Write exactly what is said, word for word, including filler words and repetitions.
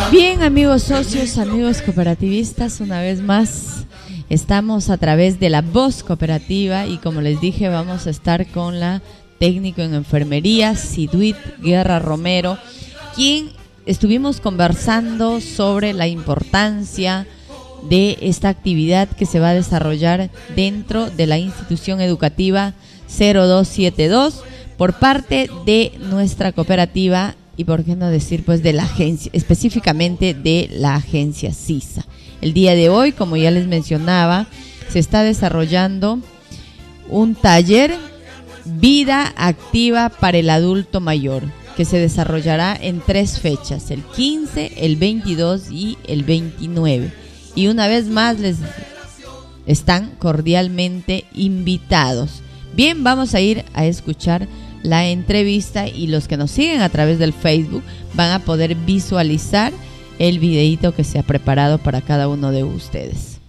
Bien, amigos socios, amigos cooperativistas, una vez más estamos a través de La Voz Cooperativa y como les dije vamos a estar con la técnico en enfermería, Siduit Guerra Romero, quien estuvimos conversando sobre la importancia de esta actividad que se va a desarrollar dentro de la institución educativa cero dos siete dos por parte de nuestra cooperativa y por qué no decir pues de la agencia, específicamente de la agencia CISA. El día de hoy, como ya les mencionaba, se está desarrollando un taller Vida Activa para el Adulto Mayor, que se desarrollará en tres fechas, el quince, el veintidós y el veintinueve. Y una vez más les están cordialmente invitados. Bien, vamos a ir a escuchar la entrevista y los que nos siguen a través del Facebook van a poder visualizar el videíto que se ha preparado para cada uno de ustedes.